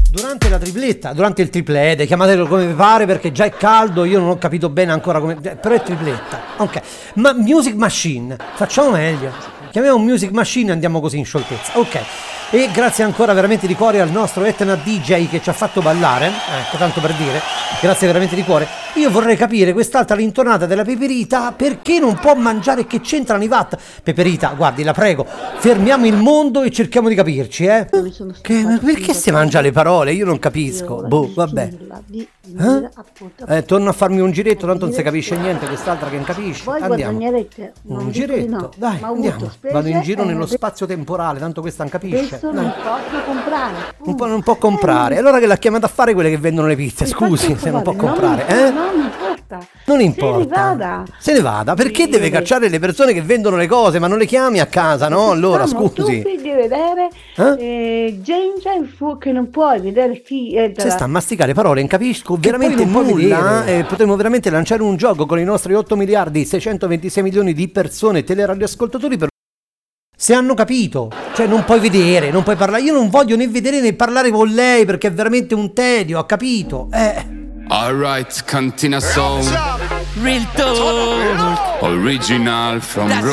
Durante la tripletta, durante il triplete, chiamatelo come vi pare perché già è caldo, io non ho capito bene ancora come, però è tripletta, ok. Ma Music Machine, facciamo meglio, chiamiamo Music Machine e andiamo così in scioltezza, ok. E grazie ancora veramente di cuore al nostro Etna DJ che ci ha fatto ballare, ecco, tanto per dire, grazie veramente di cuore. Io vorrei capire quest'altra l'intonata della Peperita, perché non può mangiare, che c'entrano i watt? Peperita, guardi, la prego, fermiamo il mondo e cerchiamo di capirci, ma perché si mangia le parole? Io non capisco, boh, vabbè. Torno a farmi un giretto, tanto non si capisce niente, quest'altra che non capisce. Voi Andiamo. un giretto, no, dai, ma ho andiamo. avuto spese Vado in giro e nello spazio temporale, tanto questa non capisce. adesso non posso comprare. Non può comprare. Allora che l'ha chiamata a fare quelle che vendono le pizze, scusi, se non può comprare, Non importa. Non importa. Se ne vada. Se ne vada, perché Sì. deve cacciare le persone che vendono le cose, ma non le chiami a casa, no? Allora, scusi. Tu devi vedere gente il suo che non puoi vedere Se sta a masticare parole, non capisco veramente nulla. Potremmo veramente lanciare un gioco con i nostri 8 miliardi 626 milioni di persone, teleradioascoltatori, per se hanno capito, cioè non puoi vedere, non puoi parlare. Io non voglio né vedere né parlare con lei perché è veramente un tedio, ha capito? Alright, Cantina Sound. Real talk. Original from